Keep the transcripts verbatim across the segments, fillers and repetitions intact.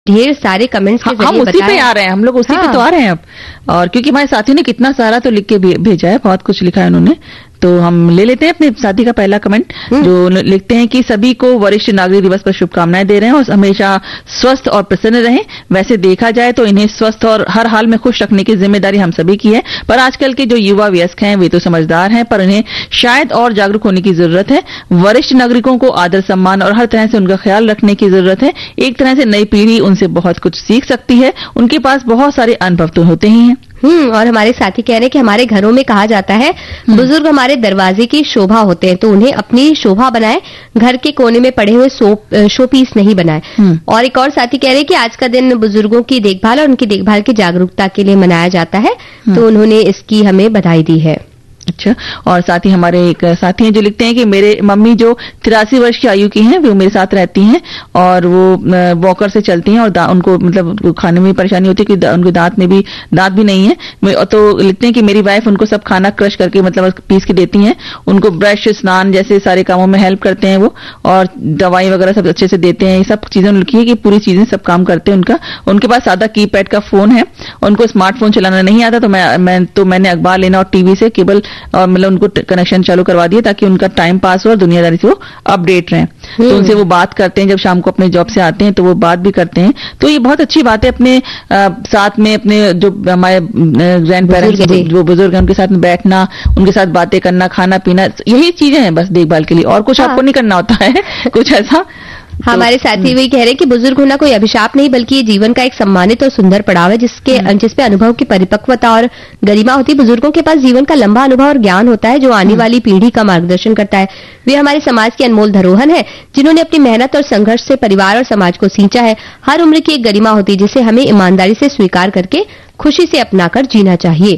ढेर सारे कमेंट्स के हम उसी पे आ रहे हैं, हम लोग उसी हाँ। पे तो आ रहे हैं अब। और क्योंकि हमारे साथी ने कितना सारा तो लिख के भेजा है, बहुत कुछ लिखा है उन्होंने, तो हम ले लेते हैं अपने साथी का पहला कमेंट, जो लिखते हैं कि सभी को वरिष्ठ नागरिक दिवस पर शुभकामनाएं दे रहे हैं और हमेशा स्वस्थ और प्रसन्न रहें। वैसे देखा जाए तो इन्हें स्वस्थ और हर हाल में खुश रखने की जिम्मेदारी हम सभी की है, पर आजकल के जो युवा वयस्क हैं वे तो समझदार हैं, पर उन्हें शायद और जागरूक होने की जरूरत है। वरिष्ठ नागरिकों को आदर सम्मान और हर तरह से उनका ख्याल रखने की जरूरत है। एक तरह से नई पीढ़ी उनसे बहुत कुछ सीख सकती है, उनके पास बहुत सारे अनुभव तो होते ही हैं। हम्म और हमारे साथी कह रहे हैं कि हमारे घरों में कहा जाता है बुजुर्ग हमारे दरवाजे की शोभा होते हैं, तो उन्हें अपनी शोभा बनाए, घर के कोने में पड़े हुए शो शो पीस नहीं बनाए। और एक और साथी कह रहे हैं कि आज का दिन बुजुर्गों की देखभाल और उनकी देखभाल की जागरूकता के लिए मनाया जाता है, तो उन्होंने इसकी हमें बधाई दी है। अच्छा, और साथ ही हमारे एक साथी हैं जो लिखते हैं कि मेरे मम्मी जो तिरासी वर्ष की आयु की हैं वो मेरे साथ रहती हैं और वो वॉकर से चलती हैं और उनको मतलब खाने में परेशानी होती है कि उनके दांत में भी दांत भी नहीं है, तो लिखते हैं कि मेरी वाइफ उनको सब खाना क्रश करके मतलब पीस के देती हैं, उनको ब्रश स्नान जैसे सारे कामों में हेल्प करते हैं वो, और दवाई वगैरह सब अच्छे से देते हैं। ये सब चीजें लिखी है कि पूरी चीजें सब काम करते हैं उनका। उनके पास सादा कीपैड का फोन है, उनको स्मार्टफोन चलाना नहीं आता, तो मैं, मैं तो मैंने अखबार लेना और टीवी से केबल और मतलब उनको कनेक्शन चालू करवा दिया ताकि उनका टाइम पास हो और दुनियादारी से वो अपडेट रहें। तो उनसे वो बात करते हैं, जब शाम को अपने जॉब से आते हैं तो वो बात भी करते हैं। तो ये बहुत अच्छी बात है, अपने आ, साथ में अपने जो हमारे ग्रैंड पेरेंट्स जो बुजुर्ग हैं उनके साथ में बैठना, उनके साथ बातें करना, खाना पीना, यही चीजें हैं बस देखभाल के लिए, और कुछ हाँ। आपको नहीं करना होता है कुछ ऐसा। हमारे तो, साथी वही कह रहे हैं कि बुजुर्ग होना कोई अभिशाप नहीं बल्कि ये जीवन का एक सम्मानित और सुंदर पड़ाव है, जिसके जिसपे अनुभव की परिपक्वता और गरिमा होती है। बुजुर्गों के पास जीवन का लंबा अनुभव और ज्ञान होता है जो आने वाली पीढ़ी का मार्गदर्शन करता है। वे हमारे समाज की अनमोल धरोहर है, जिन्होंने अपनी मेहनत और संघर्ष से परिवार और समाज को सींचा है। हर उम्र की एक गरिमा होती है जिसे हमें ईमानदारी से स्वीकार करके खुशी से अपनाकर जीना चाहिए।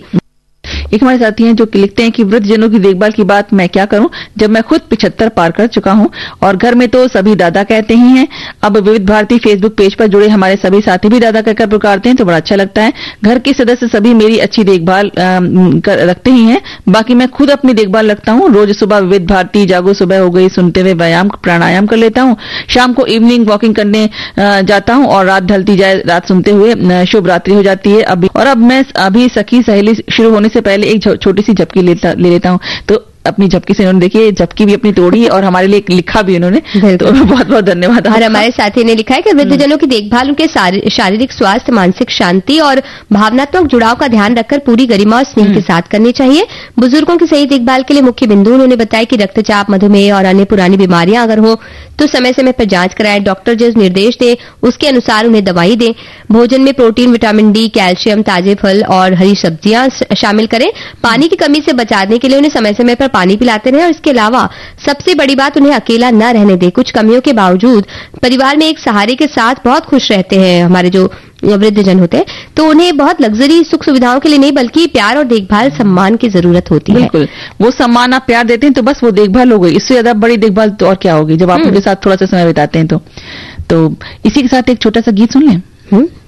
एक हमारे साथी हैं जो लिखते हैं कि वृद्ध जनों की देखभाल की बात मैं क्या करूं, जब मैं खुद पिछहत्तर पार कर चुका हूं और घर में तो सभी दादा कहते ही हैं। अब विविध भारती फेसबुक पेज पर जुड़े हमारे सभी साथी भी दादा कहकर पुकारते हैं, तो बड़ा अच्छा लगता है। घर के सदस्य सभी मेरी अच्छी देखभाल रखते ही हैं, बाकी मैं खुद अपनी देखभाल रखता हूं। रोज सुबह विविध भारती जागो सुबह हो गई सुनते हुए व्यायाम प्राणायाम कर लेता हूं, शाम को इवनिंग वॉकिंग करने जाता हूं और रात ढलती जाए रात सुनते हुए शुभ रात्रि हो जाती है। अभी और अब मैं अभी सखी सहेली शुरू होने से पहले एक छोटी सी झपकी लेता ले लेता हूं, तो अपनी झपकी से उन्होंने देखिए झपकी भी अपनी तोड़ी और हमारे लिए लिखा भी उन्होंने, तो बहुत बहुत धन्यवाद। और हमारे साथी ने लिखा है कि वृद्धजनों की देखभाल उनके शारीरिक स्वास्थ्य, मानसिक शांति और भावनात्मक जुड़ाव का ध्यान रखकर पूरी गरिमा और स्नेह के साथ करनी चाहिए। बुजुर्गों की सही देखभाल के लिए मुख्य बिंदु उन्होंने बताया कि रक्तचाप, मधुमेह और अन्य पुरानी बीमारियां अगर हो तो समय समय पर जांच कराएं, डॉक्टर जो निर्देश दे उसके अनुसार उन्हें दवाई दें। भोजन में प्रोटीन, विटामिन डी, कैल्शियम, ताजे फल और हरी सब्जियां शामिल करें। पानी की कमी से बचाने के लिए उन्हें समय समय पर पानी पिलाते रहें और इसके अलावा सबसे बड़ी बात उन्हें अकेला न रहने दें। कुछ कमियों के बावजूद परिवार में एक सहारे के साथ बहुत खुश रहते हैं हमारे जो वृद्धजन होते हैं, तो उन्हें बहुत लग्जरी सुख सुविधाओं के लिए नहीं बल्कि प्यार और देखभाल, सम्मान की जरूरत होती है। बिल्कुल, वो सम्मान आप प्यार देते हैं तो बस वो देखभाल हो गई, इससे ज्यादा बड़ी देखभाल तो और क्या होगी जब आप उनके साथ थोड़ा सा समय बिताते हैं। तो तो इसी के साथ एक छोटा सा गीत सुन लें।